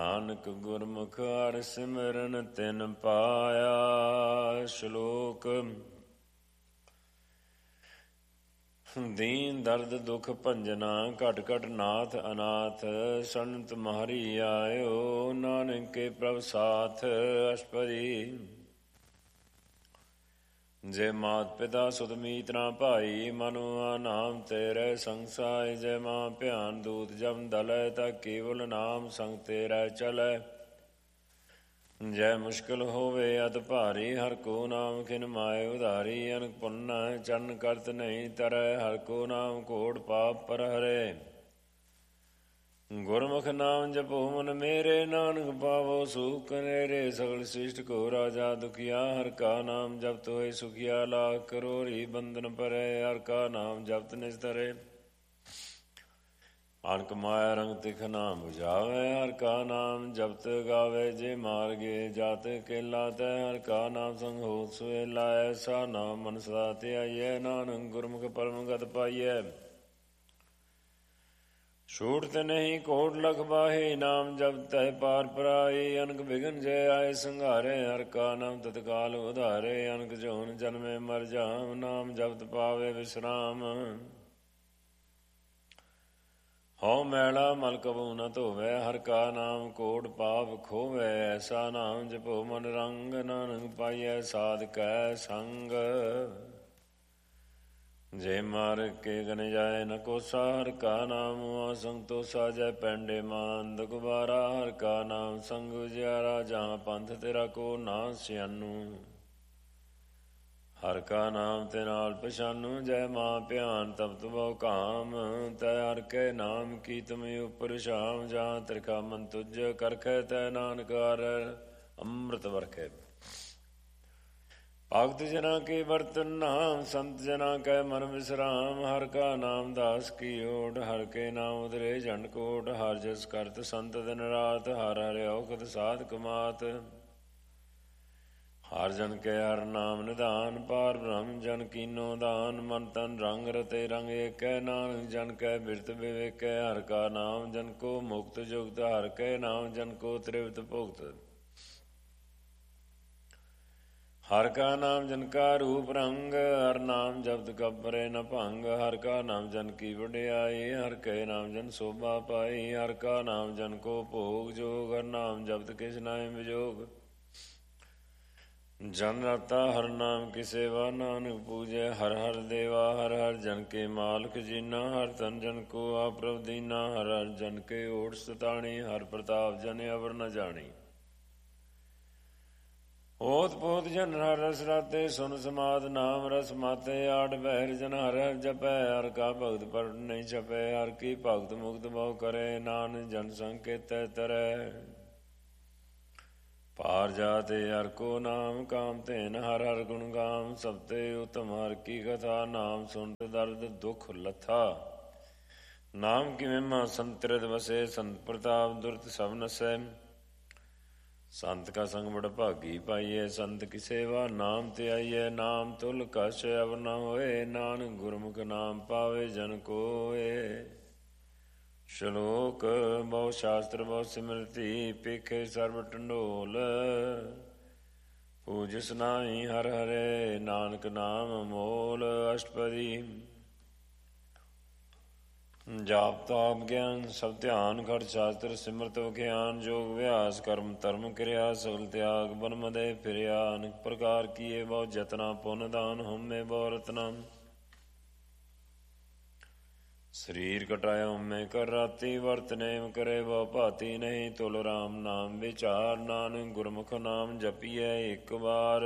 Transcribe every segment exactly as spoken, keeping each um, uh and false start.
ਨਾਨਕ ਗੁਰਮੁਖ ਹਰਿ ਸਿਮਰਨ ਤਿਨ ਪਾਇਆ। ਸ਼ਲੋਕ। ਦੀਨ ਦਰਦ ਦੁਖ ਭੰਜਨਾ ਘਟ ਘਟ ਨਾਥ ਅਨਾਥ। ਸ਼ਰਨ ਤੁਮਹਾਰੀ ਆਇਓ ਨਾਨਕ ਕੇ ਪ੍ਰਭ ਸਾਥ। ਅਸ਼ਪਦੀ। ਜੇ ਮਾਤ ਪਿਤਾ ਸੁਤ ਮੀਤ ਨਾ ਭਾਈ ਮਨੁਆ ਨਾਮ ਤੇਰੇ ਸੰਸਾਈ। ਜੇ ਮਾਂ ਭਿਆਨ ਦੂਤ ਜਮ ਦਲੈ ਤਾ ਕੇਵਲ ਨਾਮ ਸੰਗ ਤੇਰੇ ਚਲੈ। ਜੈ ਮੁਸ਼ਕਿਲ ਹੋਵੇ ਅਤ ਭਾਰੀ ਹਰ ਕੋ ਨਾਮ ਖਿਨ ਮਾਏ ਉਧਾਰੀ। ਅਨਕ ਪੁੰਨਾ ਚਰਨ ਕਰਤ ਨਹੀਂ ਤਰੈ ਹਰ ਕੋ ਨਾਮ ਘੋੜ ਪਾਪ ਪਰ ਹਰੇ। ਗੁਰਮੁਖ ਨਾਮ ਜਪੋ ਮਨ ਮੇਰੇ ਨਾਨਕ ਪਾਵੋ ਸੁਖ ਨੇਰੇ। ਸਗਲ ਸ੍ਰਿਸ਼ਟ ਕੋ ਰਾਜਾ ਦੁਖੀਆ ਹਰ ਕਾ ਨਾਮ ਜਪਤ ਹੋਏ ਸੁਖੀਆ। ਲਾਖ ਕਰੋੜੀ ਬੰਧਨ ਪਰੈ ਹਰ ਕਾ ਨਾਮ ਜਪਤ ਨਿਸਤਰੇ। ਅਣਕ ਮਾਇਆ ਰੰਗ ਤਿਖ ਨਾਮ ਬੁਝਾਵੇ ਹਰ ਕਾ ਨਾਮ ਜਪਤ ਗਾਵੇ। ਜੇ ਮਾਰਗੇ ਜਾਤ ਕੇਲਾ ਤੈ ਹਰ ਕਾ ਨਾਮ ਸੰਗ ਹੋ ਸੁਏਲਾ। ਐਸਾ ਨਾਮ ਮਨ ਸਦਾ ਧਿਆਈਐ ਨਾਨਕ ਗੁਰਮੁਖ ਪਰਮ ਗਤ ਪਾਈਐ। ਛੂਟ ਤੇ ਨਹੀਂ ਕੋਟ ਲਖ ਬਾਹੇ ਨਾਮ ਜਪਤ ਤੈ ਪਾਰ ਪਰਾਈ। ਅਨਕ ਬਿਗਨ ਜੇ ਆਏ ਸੰਘਾਰੇ ਹਰ ਕਾ ਨਾਮ ਤਤਕਾਲ ਉਧਾਰੇ। ਅਨਕ ਜੋਨ ਜਨਮੇ ਮਰ ਜਾਮ ਨਾਮ ਜਪਤ ਪਾਵੇ ਵਿਸਰਾਮ। ਹਉ ਮੈਲਾ ਮਲ ਕਬੂ ਨ ਧੋਵੈ ਹਰ ਕਾ ਨਾਮ ਕੋਟ ਪਾਪ ਖੋਵੈ। ਐਸਾ ਨਾਮ ਜਪੋ ਮਨ ਰੰਗ ਨਾਨਕ ਪਾਈਐ ਸਾਧ ਕੈ ਸੰਗ। ਜੇ ਮਾਰ ਕੇ ਗਨ ਜਾਏ ਨ ਕੋਸਾ ਹਰ ਕਾ ਨਾਮ ਆਸੰਗ ਤੋਸਾ। ਜੈ ਪੈਂਡੇ ਮਾਨ ਦੁਖਬਾਰਾ ਹਰ ਕਾ ਨਾਮ ਸੰਗ ਉਜਿਆਰਾ। ਜਾਂ ਪੰਥ ਤੇਰਾ ਕੋ ਨਾ ਸਿਆਨੂ ਹਰ ਕਾ ਨਾਮ ਤੇ ਨਾਲ ਪਛਾਨੂ। ਜੈ ਮਾਂ ਭਿਆਨ ਤਪਤ ਬਹੁ ਕਾਮ ਤੈ ਹਰ ਕੇ ਨਾਮ ਕੀ ਤੁਮ ਉਪਰ ਸ਼ਾਮ। ਜਾਂ ਤਿਰਖਾ ਮਨ ਤੁਜ ਕਰਖੈ ਤੈ ਨਾਨਕ ਹਰ ਅੰਮ੍ਰਿਤ ਵਰਖੈ। ਭਗਤ ਜਨਾ ਕੇ ਵਰਤਨ ਨਾਮ ਸੰਤ ਜਨਾ ਕੈ ਮਨ ਵਿਸਰਾਮ। ਹਰ ਕਾ ਨਾਮ ਦਾਸ ਕੀ ਓਟ ਹਰ ਕੇ ਨਾਮ ਉਦਰੇ ਝੰਡ ਕੋਟ। ਹਰ ਜਸ ਕਰਤ ਸੰਤ ਦਿਨ ਰਾਤ ਹਰ ਹਰਿ ਔਖਦ ਸਾਧ ਕਮਾਤ। ਹਰ ਜਨ ਕੇ ਹਰ ਨਾਮ ਨਿਧਾਨ ਪਾਰ ਬ੍ਰਹਮ ਜਨ ਕੀਨੋ ਦਾਨ। ਮਨ ਤਨ ਰੰਗ ਰਤੇ ਰੰਗ ਏਕੈ ਨਾਨਕ ਜਨ ਕੈ ਬਿਰਤ ਵਿਵੇਕੈ। ਹਰ ਕਾ ਨਾਮ ਜਨ ਕੋ ਮੁਕਤ ਜੁਗਤ ਹਰ ਕੇ ਨਾਮ ਜਨ ਕੋ ਤ੍ਰਿਪਤ ਭੁਗਤ। ਹਰ ਕਾ ਨਾਮ ਜਨ ਕਾ ਰੂਪ ਰੰਗ ਹਰ ਨਾਮ ਜਪਤ ਕਬਰੇ ਨ ਭੰਗ। ਹਰ ਕਾ ਨਾਮ ਜਨ ਕੀ ਵਡਿਆਈ ਹਰ ਕੇ ਨਾਮ ਜਨ ਸੋਭਾ ਪਾਈ। ਹਰ ਕਾ ਨਾਮ ਜਨ ਕੋ ਭੋਗ ਜੋਗ ਹਰ ਨਾਮ ਜਪਤ ਕਿਸ ਨਾਇ ਵਿਜੋਗ। ਜਨ ਰਤਾ ਹਰ ਨਾਮ ਕੀ ਸੇਵਾ ਨਾਨਕ ਪੂਜੈ ਹਰ ਹਰ ਦੇਵਾ। ਹਰ ਹਰ ਜਨ ਕੇ ਮਾਲਕ ਜੀਨਾ ਹਰ ਤਨ ਜਨ ਕੋ ਆਪ ਪ੍ਰਭ ਦੀਨਾ। ਹਰ ਹਰ ਜਨ ਕੇ ਓਟ ਸਤਾਣੀ ਹਰ ਪ੍ਰਤਾਪ ਜਨ ਅਵਰ ਨ ਜਾਣੀ। ਓਤ ਪੋਤ ਜਨ ਹਰ ਰਸ ਰਾਤੇ ਸੁਨ ਸਮਾਦ ਨਾਮ ਰਸ ਮਾਤੇ। ਆਠ ਬਹਿਰ ਜਨ ਹਰ ਹਰ ਜਪੈ ਹਰ ਕਾ ਭਗਤ ਪਰ ਨਹੀਂ ਛਪੈ। ਹਰ ਕੀ ਭਗਤ ਮੁਕਤ ਬਹੁ ਕਰੇ ਨਾਨਕ ਜਨ ਸੰਕੇਤੈ ਤਰੈ। ਪਾਰ ਜਾਤੇ ਹਰ ਕੋ ਨਾਮ ਕਾਮ ਧੇਨ ਹਰ ਹਰ ਗੁਣ ਗਾਮ। ਸਭ ਤੇ ਉਤਮ ਹਰ ਕੀ ਕਥਾ ਨਾਮ ਸੁਨਤ ਦਰਦ ਦੁਖ ਲਥਾ। ਨਾਮ ਕੀ ਮਹਿਮਾ ਸੰਤ੍ਰਿਤ ਵਸੇ ਸੰਤ ਪ੍ਰਤਾਪ ਦੁਰਤ ਸਭ ਨਸੈ। ਸੰਤ ਕਾ ਸੰਗ ਬੜ ਭਾਗੀ ਪਾਈਐ ਸੰਤ ਕੀ ਸੇਵਾ ਨਾਮ ਤੇ ਆਈਐ। ਨਾਮ ਤੁਲ ਕਛ ਅਵਰ ਨ ਹੋਏ ਨਾਨਕ ਗੁਰਮੁਖ ਨਾਮ ਪਾਵੇ ਜਨ ਕੋਏ। ਸ਼ਲੋਕ। ਬਹੁ ਸ਼ਾਸਤਰ ਬਹੁ ਸਿਮਰਤੀ ਪੇਖੇ ਸਰਬ ਟੰਡੋਲ। ਪੂਜਸ ਨਾਹੀ ਹਰ ਹਰੇ ਨਾਨਕ ਨਾਮ ਮੋਲ। ਅਸ਼ਟਪਦੀ। ਜਾਪ ਤਾਪ ਗਿਆਨ ਸਭ ਧਿਆਨ ਖੜ ਸ਼ਾਸਤਰ ਸਿਮਰਤ ਵਿਖਿਆਨ। ਜੋਗ ਅਭਿਆਸ ਕਰਮ ਧਰਮ ਕਿਰਿਆ ਸਗਲ ਤਿਆਗ ਬਨ ਮਦੇ ਫਿਰਿਆ। ਅਨੇਕ ਪ੍ਰਕਾਰ ਕੀਏ ਬਹੁ ਜਤਨਾ ਪੁੰਨ ਦਾਨ ਹੋਮੇ ਬਹੁ ਰਤਨਾ। ਸਰੀਰ ਕਟਾਇਆ ਹਉਮੈ ਕਰ ਰਾਤੀ ਵਰਤ ਨੇਮ ਕਰੇ ਬਹੁ ਭਾਤੀ। ਨਹੀਂ ਤੁਲ ਰਾਮ ਨਾਮ ਵਿਚਾਰ ਨਾਨਕ ਗੁਰਮੁਖ ਨਾਮ ਜਪੀਐ ਇੱਕ ਵਾਰ।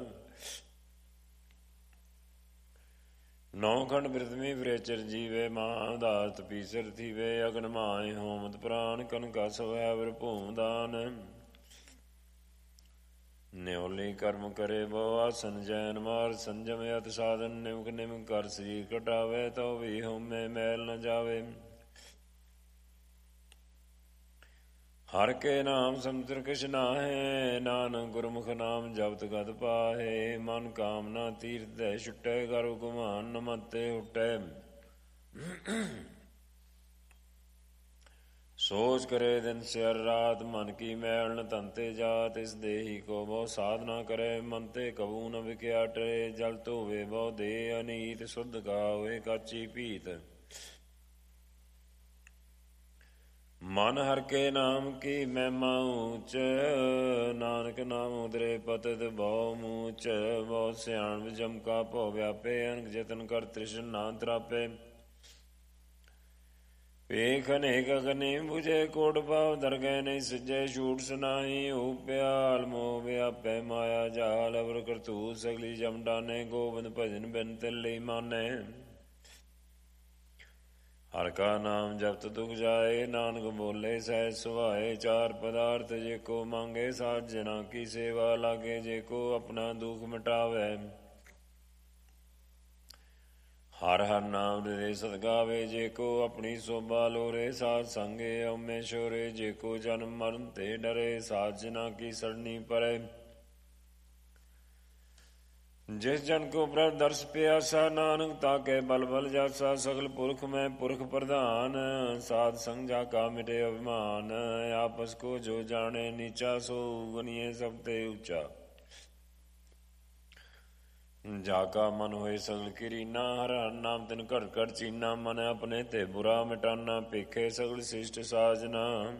ਨੌ ਖੰਡ ਬਿਰਤਮੀ ਵਿਰੇਚਰ ਜੀਵੇ ਮਾਂ ਉਦਾਸ ਤਪੀਸਰ ਥੀਵੇ। ਅਗਨ ਮਾਏ ਹੋਮਤ ਪ੍ਰਾਨ ਕਨਕਾ ਸਵੈ ਵਿਰ ਭੂਮ ਦਾਨ। ਨਿਉਲੀ ਕਰਮ ਕਰੇ ਬਹੁ ਆਸਨ ਜੈਨ ਮਾਰ ਸੰਜਮ ਅਤ ਸਾਧਨ। ਨਿਮਕ ਨਿਮਕ ਕਰ ਸਰੀਰ ਕਟਾਵੇ ਤਉ ਵੀ ਹਉਮੈ ਮੈਲ ਨ ਜਾਵੇ। ਹਰ ਕੇ ਨਾਮ ਸੰਤਰ ਕਿਛ ਨਾਹੈ ਨਾਨਕ ਗੁਰਮੁਖ ਨਾਮ ਜਪਤ ਗਤ ਪਾਹੇ। ਮਨ ਕਾਮਨਾ ਤੀਰਥ ਤੇ ਛੁਟੈ ਕਰ ਹੁਕਮਾਨ ਨ ਮਤੇ ਹੁਟੈ। सोच करे दिन से हर रात, मन की मैल न तनते जात। इस देही को बहु साधना करे, मन ते कबू न विक्या टरे। जल तो वे बहु दे अनीत, शुद्ध का हुए काची पीत। मन हर के नाम की महिमा ऊंच, नानक नाम उदरे पतत बहु मूच। बहु सियाण जम का भौ व्यापे, अनक जतन कर तृष्ण ना त्रापे। ਵੇਖ ਅਨੇਕ ਅਗਨੀ ਬੁਝੇ ਕੋਟ ਭਾਵ, ਦਰਗਹਿ ਨਹੀਂ ਸੱਜੇ ਛੂਟ ਸੁਨਾਈ। ਉਪਿਆਲ ਮੋਹ ਵਿਆਪੈ ਮਾਇਆ ਜਾਲ, ਅਵਰ ਕਰਤੂਤ ਸਗਲੀ ਜਮ ਡਾਨੇ। ਗੋਬਿੰਦ ਭਜਨ ਬਿਨ ਤਿਲ ਲਈ ਮਾਨੇ, ਹਰ ਕਾ ਨਾਮ ਜਪਤ ਦੁਖ ਜਾਏ। ਨਾਨਕ ਬੋਲੇ ਸਹਿਜ ਸੁਭਾਏ, ਚਾਰ ਪਦਾਰਥ ਜੇ ਕੋ ਮੰਗੇ। ਸਾਧ ਜਨਾਂ ਕੀ ਸੇਵਾ ਲਾਗੇ, ਜੇ ਕੋ ਆਪਣਾ ਦੁਖ ਮਿਟਾਵੇ। ਹਰ ਹਰ ਨਾਮ ਰੇ ਸਤ ਗਾਵੇ, ਜੇ ਕੋ ਆਪਣੀ ਸੋਭਾ ਲੋਰੇ। ਸਾਧ ਸੰਗੇ ਔਮੇ ਸ਼ੋਰੇ, ਜੇ ਕੋ ਜਨਮ ਮਰਨ ਤੇ ਡਰੇ। ਸਾਧ ਜਨਾਂ ਕੀ ਸਰਣੀ ਪਰੇ, ਜਿਸ ਜਨ ਕੋ ਪ੍ਰਭ ਦਰਸ ਪਿਆਸਾ। ਨਾਨਕ ਤਾਕੇ ਬਲ ਬਲ ਜਾਸਾ, ਸਗਲ ਪੁਰਖ ਮੈਂ ਪੁਰਖ ਪ੍ਰਧਾਨ। ਸਾਧ ਸੰਗ ਜਾ ਕਾ ਮਿਟੇ ਅਭਿਮਾਨ, ਆਪਸ ਕੋ ਜੋ ਜਾਣੇ ਨੀਚਾ। ਸੋ ਗਨੀਏ ਸਭ ਤੇ ਉੱਚਾ, ਜਾ ਕਾ ਮਨ ਹੋਏ ਸਗਲ ਕੀਰੀਨਾ। ਹਰ ਹਰ ਨਾਮ ਤਿਨ ਘਟ ਘਟ ਚੀਨਾ, ਮਨ ਆਪਣੇ ਤੇ ਬੁਰਾ ਮਿਟਾਨਾ। ਭੇਖੇ ਸਗਲ ਸਿਸ਼ਟ ਸਾਜਨਾ,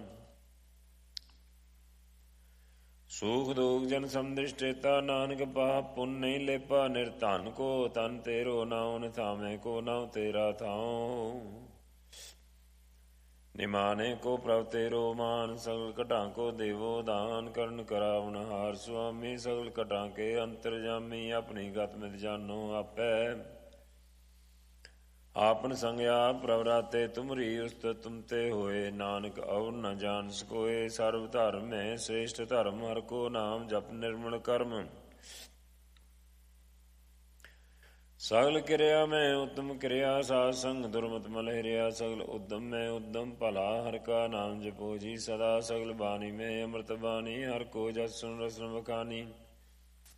ਸੂਖ ਦੁਖ ਜਨ ਸਮਦ੍ਰਿਸ਼ਟੇਤਾ। ਨਾਨਕ ਪਾਪ ਪੁੰਨ ਨਹੀਂ ਲੇਪਾ, ਨਿਰਧਨ ਕੋ ਤਨ ਤੇਰੋ ਨਾਉ। ਥਾਵੇਂ ਕੋ ਨਾਉ ਤੇਰਾ ਥਾਉ, ਨਿਮਾਨੇ ਕੋ ਪ੍ਰਭ ਤੇਰੋ ਮਾਨ। ਸਗਲ ਘਟਾਂ ਕੋ ਦੇਵੋ ਦਾਨ, ਕਰਨ ਕਰਾਵਨ ਹਾਰ ਸੁਆਮੀ। ਸਗਲ ਘਟਾਂ ਕੇ ਅੰਤਰਜਾਮੀ, ਆਪਣੀ ਗਤ ਮਿਤ ਜਾਨੋ ਆਪੈ। ਆਪਨ ਸੰਗ ਆਪ ਪ੍ਰਭ ਰਾਤੇ, ਤੁਮਰੀ ਉਸਤਤ ਤੁਮ ਤੇ ਹੋਏ। ਨਾਨਕ ਔਰ ਨ ਜਾਣ ਸਕੋਏ, ਸਰਬ ਧਰਮ ਹੈ ਸ੍ਰੇਸ਼ਟ ਧਰਮ। ਹਰ ਕੋ ਨਾਮ ਜਪ ਨਿਰਮਲ ਕਰਮ, ਸਗਲ ਕਿਰਿਆ ਮੈਂ ਉਤਮ ਕਿਰਿਆ। ਸਾਧ ਸੰਗ ਦੁਰਮਤ ਮਲ ਹਿਰਿਆ, ਸਗਲ ਉਦਮ ਮੈਂ ਉਦਮ ਭਲਾ। ਹਰ ਕਾ ਨਾਮ ਜਪੋ ਜੀ ਸਦਾ, ਸਗਲ ਬਾਣੀ ਮੈਂ ਅੰਮ੍ਰਿਤ ਬਾਣੀ। ਹਰ ਕੋ ਜਸ ਸੁਨ ਰਸਨ ਬਖਾਨੀ,